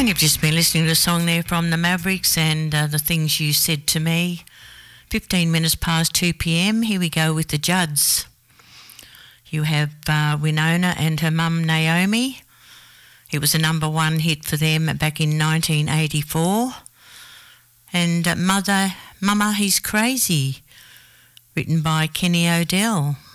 You've just been listening to a song there from the Mavericks and The Things You Said to Me. 15 minutes past 2 p.m. Here we go with the Judds. You have Winona and her mum Naomi. It was a number one hit for them back in 1984. And Mama, He's Crazy, written by Kenny Odell.